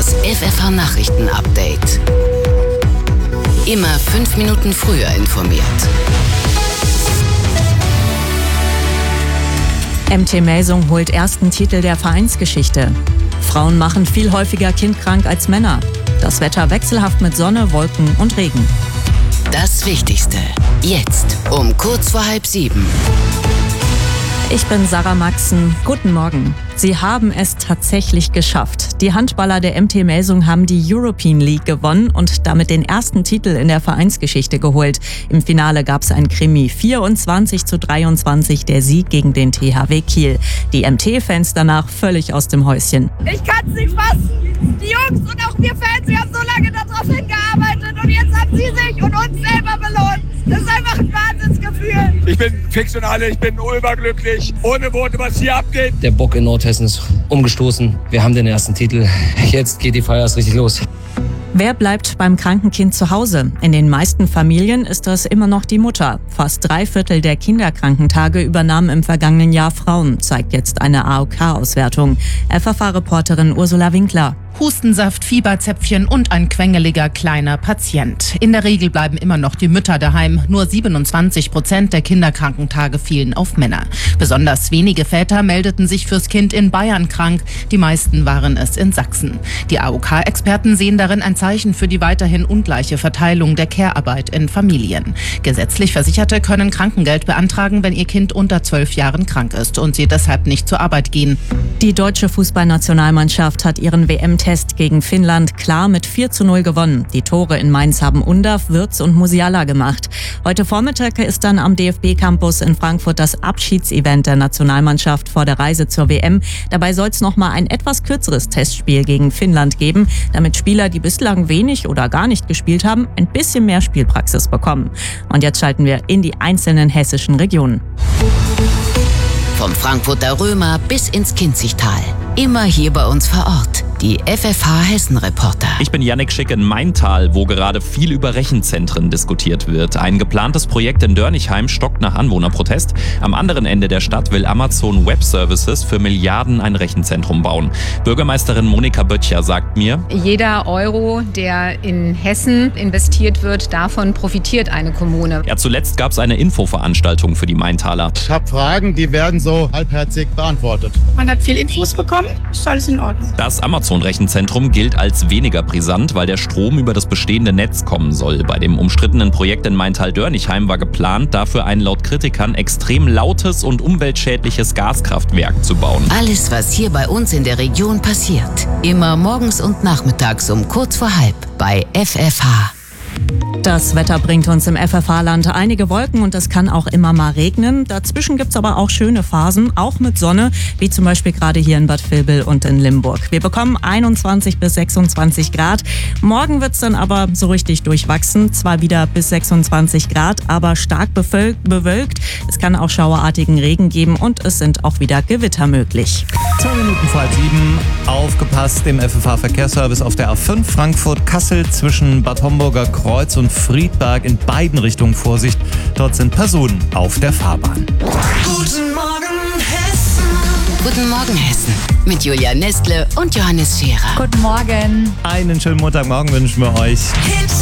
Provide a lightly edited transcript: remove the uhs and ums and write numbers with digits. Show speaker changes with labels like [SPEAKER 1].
[SPEAKER 1] Das FFH-Nachrichten-Update. Immer 5 Minuten früher informiert.
[SPEAKER 2] MT Melsung holt ersten Titel der Vereinsgeschichte. Frauen machen viel häufiger kindkrank als Männer. Das Wetter wechselhaft mit Sonne, Wolken und Regen.
[SPEAKER 1] Das Wichtigste. Jetzt um kurz vor 6:30.
[SPEAKER 2] Ich bin Sarah Maxen. Guten Morgen. Sie haben es tatsächlich geschafft. Die Handballer der MT Melsung haben die European League gewonnen und damit den ersten Titel in der Vereinsgeschichte geholt. Im Finale gab es ein Krimi. 24:23 der Sieg gegen den THW Kiel. Die MT-Fans danach völlig aus dem Häuschen.
[SPEAKER 3] Ich kann es nicht fassen. Die Jungs und auch wir Fans, wir haben so lange darauf hingearbeitet und jetzt haben sie sich und uns selber belohnt. Das ist einfach ein Wahnsinnsgefühl.
[SPEAKER 4] Ich bin fix und alle, ich bin überglücklich. Ohne Worte, was hier abgeht.
[SPEAKER 5] Der Bock in Nordhessen ist umgestoßen. Wir haben den ersten Titel. Jetzt geht die Feier erst richtig los.
[SPEAKER 2] Wer bleibt beim kranken Kind zu Hause? In den meisten Familien ist das immer noch die Mutter. Fast 3/4 der Kinderkrankentage übernahmen im vergangenen Jahr Frauen, zeigt jetzt eine AOK-Auswertung. FFH-Reporterin Ursula Winkler.
[SPEAKER 6] Hustensaft, Fieberzäpfchen und ein quengeliger kleiner Patient. In der Regel bleiben immer noch die Mütter daheim. Nur 27% der Kinderkrankentage fielen auf Männer. Besonders wenige Väter meldeten sich fürs Kind in Bayern krank. Die meisten waren es in Sachsen. Die AOK-Experten sehen darin ein Zeichen für die weiterhin ungleiche Verteilung der Care-Arbeit in Familien. Gesetzlich Versicherte können Krankengeld beantragen, wenn ihr Kind unter 12 Jahren krank ist und sie deshalb nicht zur Arbeit gehen.
[SPEAKER 2] Die deutsche Fußballnationalmannschaft hat ihren WM-Test gegen Finnland klar mit 4:0 gewonnen. Die Tore in Mainz haben Undav, Würz und Musiala gemacht. Heute Vormittag ist dann am DFB-Campus in Frankfurt das Abschiedsevent der Nationalmannschaft vor der Reise zur WM. Dabei soll es nochmal ein etwas kürzeres Testspiel gegen Finnland geben, damit Spieler, die bislang wenig oder gar nicht gespielt haben, ein bisschen mehr Spielpraxis bekommen. Und jetzt schalten wir in die einzelnen hessischen Regionen.
[SPEAKER 1] Vom Frankfurter Römer bis ins Kinzigtal. Immer hier bei uns vor Ort. Die FFH-Hessen-Reporter.
[SPEAKER 7] Ich bin Yannick Schick in Maintal, wo gerade viel über Rechenzentren diskutiert wird. Ein geplantes Projekt in Dörnichheim stockt nach Anwohnerprotest. Am anderen Ende der Stadt will Amazon Web Services für Milliarden ein Rechenzentrum bauen. Bürgermeisterin Monika Böttcher sagt mir:
[SPEAKER 8] Jeder Euro, der in Hessen investiert wird, davon profitiert eine Kommune.
[SPEAKER 7] Ja, zuletzt gab es eine Infoveranstaltung für die Maintaler.
[SPEAKER 9] Ich habe Fragen, die werden so halbherzig beantwortet.
[SPEAKER 3] Man hat viel Infos bekommen, ist alles in Ordnung.
[SPEAKER 7] Das Amazon-Rechenzentrum gilt als weniger brisant, weil der Strom über das bestehende Netz kommen soll. Bei dem umstrittenen Projekt in Maintal-Dörnichheim war geplant, dafür ein laut Kritikern extrem lautes und umweltschädliches Gaskraftwerk zu bauen.
[SPEAKER 1] Alles, was hier bei uns in der Region passiert. Immer morgens und nachmittags um kurz vor 6:30 bei FFH.
[SPEAKER 2] Das Wetter bringt uns im FFH-Land einige Wolken und es kann auch immer mal regnen. Dazwischen gibt es aber auch schöne Phasen, auch mit Sonne, wie zum Beispiel gerade hier in Bad Vilbel und in Limburg. Wir bekommen 21 bis 26 Grad. Morgen wird es dann aber so richtig durchwachsen. Zwar wieder bis 26 Grad, aber stark bewölkt. Es kann auch schauerartigen Regen geben und es sind auch wieder Gewitter möglich.
[SPEAKER 10] 2 Minuten vor 6:30. Aufgepasst im FFH-Verkehrsservice auf der A5 Frankfurt-Kassel zwischen Bad Homburger Kreuz und Friedberg in beiden Richtungen Vorsicht. Dort sind Personen auf der Fahrbahn.
[SPEAKER 1] Guten Morgen Hessen. Guten Morgen Hessen. Mit Julia Nestle und Johannes Scherer.
[SPEAKER 2] Guten Morgen.
[SPEAKER 10] Einen schönen Montagmorgen wünschen wir euch.
[SPEAKER 1] Hits